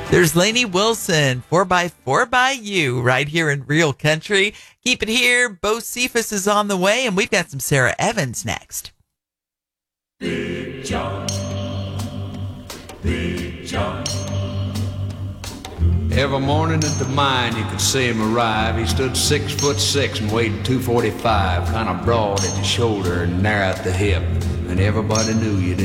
There's Lainey Wilson, 4x4 by You, right here in Real Country. Keep it here. Bo Cephas is on the way, and we've got some Sarah Evans next. Big John, Big John. Every morning at the mine you could see him arrive. He stood 6'6" and weighed 245, kind of broad at the shoulder and narrow at the hip. And everybody knew you didn't